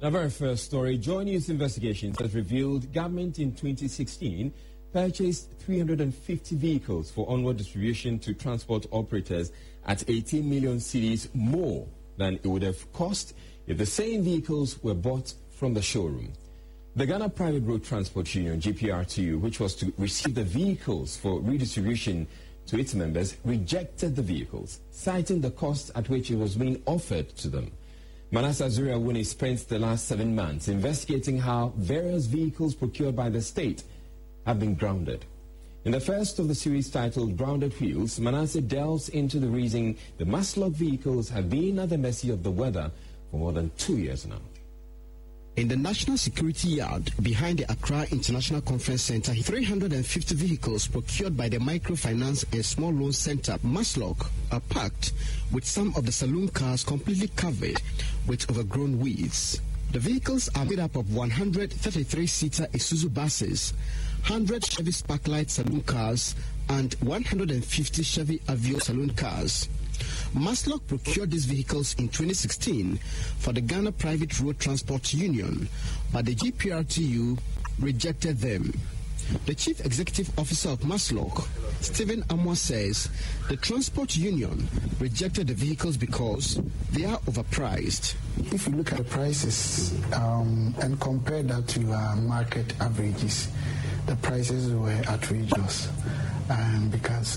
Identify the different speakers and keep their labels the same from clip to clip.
Speaker 1: Our very first story, Joy News Investigations has revealed government in 2016 purchased 350 vehicles for onward distribution to transport operators at 18 million cedis more than it would have cost if the same vehicles were bought from the showroom. The Ghana Private Road Transport Union, GPRTU, which was to receive the vehicles for redistribution to its members, rejected the vehicles, citing the cost at which it was being offered to them. Manasseh Zuriawuni spent the last 7 months investigating how various vehicles procured by the state have been grounded. In the first of the series titled Grounded Wheels, Manasseh delves into the reason the Maslok vehicles have been at the mercy of the weather for more than 2 years now.
Speaker 2: In the National Security Yard behind the Accra International Conference Center, 350 vehicles procured by the Microfinance and Small Loan Center, Maslok, are packed with some of the saloon cars completely covered with overgrown weeds. The vehicles are made up of 133-seater Isuzu buses, 100 Chevy Sparklight saloon cars, and 150 Chevy Aveo saloon cars. Maslok procured these vehicles in 2016 for the Ghana Private Road Transport Union, but the GPRTU rejected them. The Chief Executive Officer of Maslok, Stephen Amwa, says the Transport Union rejected the vehicles because they are overpriced.
Speaker 3: If you look at the prices and compare that to market averages, the prices were outrageous because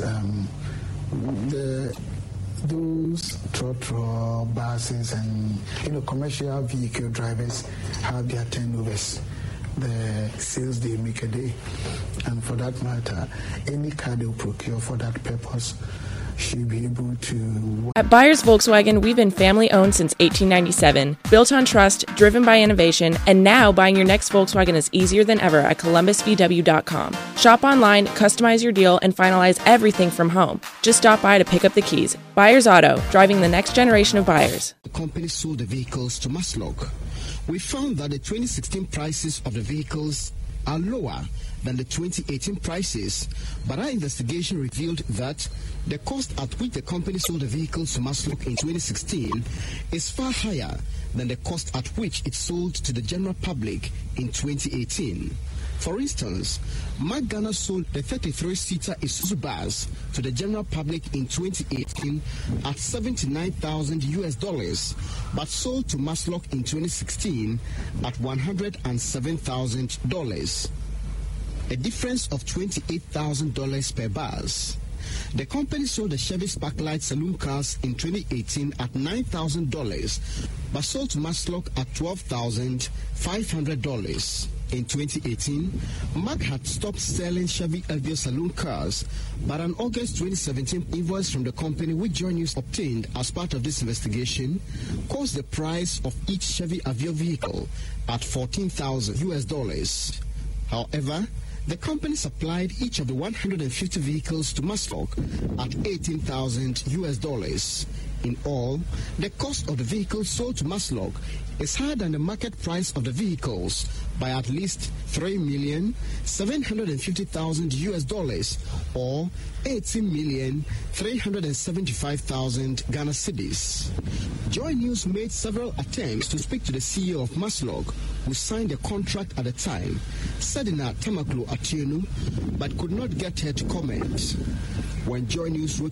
Speaker 3: those trotro buses and commercial vehicle drivers have their turnovers, the sales they make a day, and for that matter, any car they procure for that purpose should be able to.
Speaker 4: At Byers Volkswagen, we've been family owned since 1897, built on trust, driven by innovation, and now buying your next Volkswagen is easier than ever at columbusvw.com. Shop online, customize your deal, and finalize everything from home. Just stop by to pick up the keys. Byers Auto, driving the next generation of buyers.
Speaker 2: The company sold the vehicles to Maslok. We found that the 2016 prices of the vehicles are lower than the 2018 prices, but our investigation revealed that the cost at which the company sold the vehicles to Maslok in 2016 is far higher than the cost at which it sold to the general public in 2018. For instance, Mac Ghana sold the 33-seater Isuzu bus to the general public in 2018 at $79,000, but sold to Maslok in 2016 at $107,000, a difference of $28,000 per bus. The company sold the Chevy Sparklight saloon cars in 2018 at $9,000, but sold to Maslok at $12,500. In 2018, Mac had stopped selling Chevy Aveo saloon cars, but an August 2017 invoice from the company, which Joy News obtained as part of this investigation, caused the price of each Chevy Aveo vehicle at $14,000. However, the company supplied each of the 150 vehicles to Maslok at $18,000. In all, the cost of the vehicles sold to Maslok is higher than the market price of the vehicles by at least $3,750,000 or 18,375,000 Ghana cedis. Joy News made several attempts to speak to the CEO of Maslok, who signed the contract at the time, Sedina Tamaklo Atienu, but could not get her to comment. When Joy News wrote